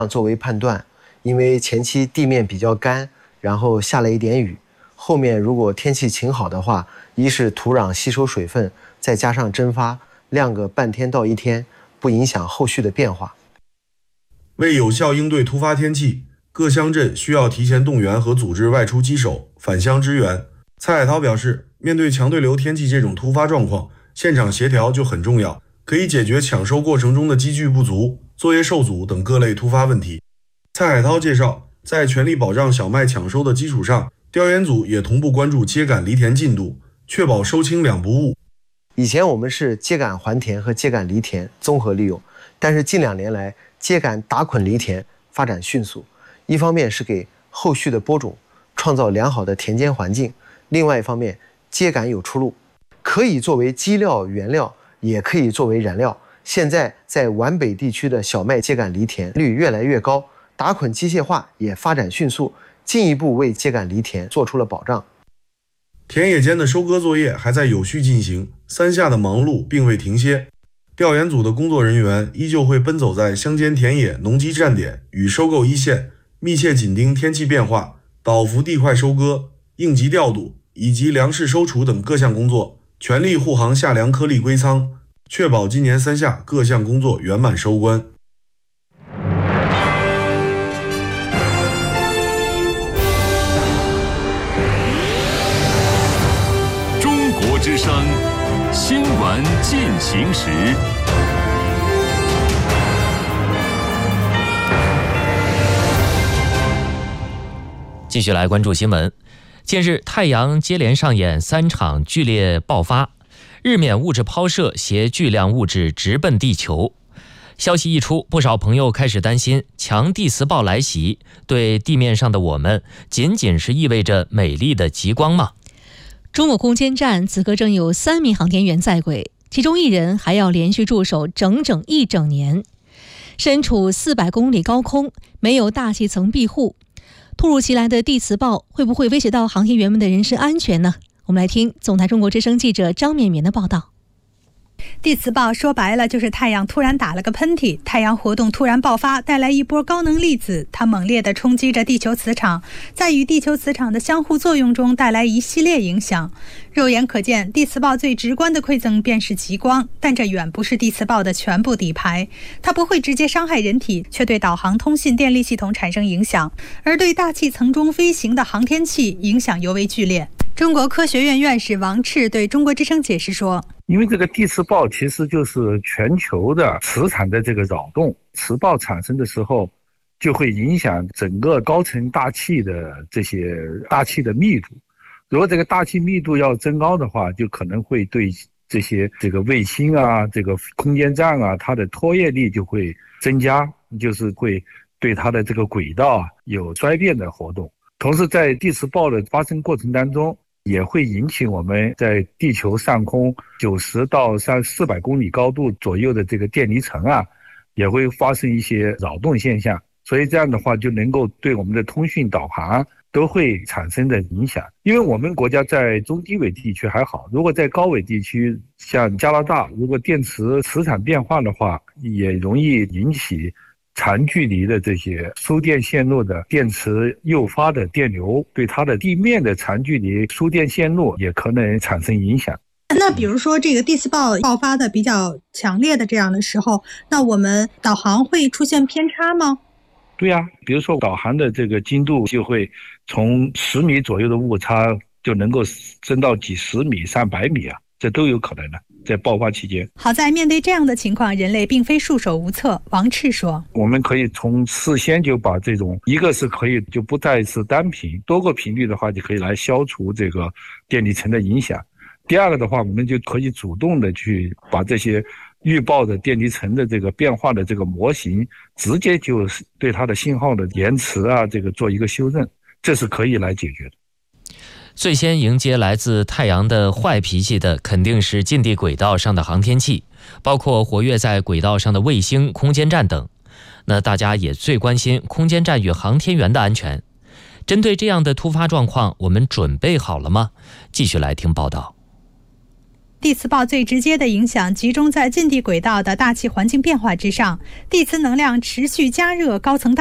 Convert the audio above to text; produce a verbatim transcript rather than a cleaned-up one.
作为判断，因为前期地面比较干，然后下了一点雨，后面如果天气晴好的话，一是土壤吸收水分，再加上蒸发，晾个半天到一天，不影响后续的变化。 为有效应对突发天气，各乡镇需要提前动员和组织外出击守，返乡支援。蔡海涛表示，面对强对流天气这种突发状况，现场协调就很重要，可以解决抢收过程中的机具不足、作业受阻等各类突发问题。蔡海涛介绍，在全力保障小麦抢收的基础上，调研组也同步关注秸秆犁田进度，确保收青两不误。 以前我们是秸秆还田和秸秆犁田综合利用，但是近两年来，秸秆打捆犁田发展迅速，一方面是给后续的播种创造良好的田间环境，另外一方面，秸秆有出路，可以作为基料原料，也可以作为燃料。现在在皖北地区的小麦秸秆犁田率越来越高，打捆机械化也发展迅速，进一步为秸秆犁田做出了保障。 田野间的收割作业还在有序进行，三下的忙碌并未停歇。调研组的工作人员依旧会奔走在乡间田野、农机站点与收购一线，密切紧盯天气变化、倒伏地块收割、应急调度以及粮食收储等各项工作，全力护航夏粮颗粒归仓，确保今年三夏各项工作圆满收官。 中国之声新闻进行时。 继续来关注新闻。近日，太阳接连上演三场剧烈爆发，日冕物质抛射携巨量物质直奔地球。消息一出，不少朋友开始担心强地磁暴来袭对地面上的我们仅仅是意味着美丽的极光吗？ 中国空间站此刻正有三名航天员在轨，其中一人还要连续驻守整整一整年。身处四百公里高空，没有大气层庇护，突如其来的地磁暴会不会威胁到航天员们的人身安全呢？我们来听总台中国之声记者张绵绵的报道。 地磁暴说白了就是太阳突然打了个喷嚏，太阳活动突然爆发，带来一波高能粒子，它猛烈地冲击着地球磁场，在与地球磁场的相互作用中带来一系列影响。肉眼可见，地磁暴最直观的馈赠便是极光，但这远不是地磁暴的全部底牌。它不会直接伤害人体，却对导航、通信、电力系统产生影响，而对大气层中飞行的航天器影响尤为剧烈。中国科学院院士王赤对中国之声解释说， 因为这个地磁暴其实就是全球的磁场的这个扰动，磁暴产生的时候就会影响整个高层大气的这些大气的密度，如果这个大气密度要增高的话，就可能会对这些这个卫星啊、这个空间站啊，它的拖曳力就会增加，就是会对它的这个轨道啊有衰变的活动。同时在地磁暴的发生过程当中，也会引起我们在地球上空九十到三四百公里高度左右的这个电离层啊，也会发生一些扰动现象，所以这样的话就能够对我们的通讯导航都会产生的影响。因为我们国家在中低纬地区还好，如果在高纬地区像加拿大，如果电磁磁场变化的话，也容易引起长距离的这些输电线路的电磁诱发的电流，对它的地面的长距离输电线路也可能产生影响。 那比如说这个地磁暴爆发的比较强烈的这样的时候，那我们导航会出现偏差吗？ 对呀、啊，比如说导航的这个精度就会从十米左右的误差就能够升到几十米、上百米啊，这都有可能的。在爆发期间， 好在面对这样的情况，人类并非束手无策。王赤说， 我们可以从事先就把这种，一个是可以就不再是单频，多个频率的话就可以来消除这个电离层的影响。第二个的话，我们就可以主动的去把这些预报的电离层的这个变化的这个模型，直接就对它的信号的延迟啊，这个做一个修正，这是可以来解决的。 最先迎接来自太阳的坏脾气的肯定是近地轨道上的航天器，包括活跃在轨道上的卫星、空间站等。那大家也最关心空间站与航天员的安全。针对这样的突发状况，我们准备好了吗？继续来听报道。 地磁暴最直接的影响集中在近地轨道的大气环境变化之上，地磁能量持续加热高层大